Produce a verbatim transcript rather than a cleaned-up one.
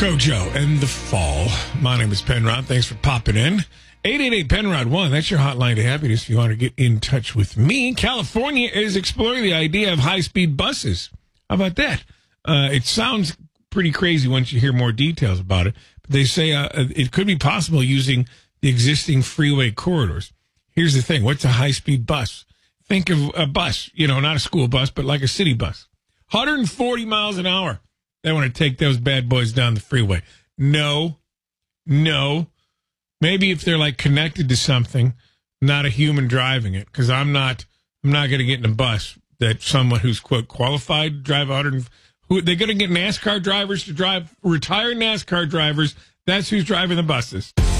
Gojo and the Fall. My name is Penrod. Thanks for popping in. eight eight eight Penrod one. That's your hotline to happiness if you want to get in touch with me. California is exploring the idea of high-speed buses. How about that? Uh, it sounds pretty crazy once you hear more details about it. But they say uh, it could be possible using the existing freeway corridors. Here's the thing. What's a high-speed bus? Think of a bus, you know, not a school bus, but like a city bus. one hundred forty miles an hour. They want to take those bad boys down the freeway. No, no. Maybe if they're like connected to something, not a human driving it. Because I'm not, I'm not going to get in a bus that someone who's quote qualified to drive one hundred. Who they're going to get NASCAR drivers to drive, retired NASCAR drivers. That's who's driving the buses.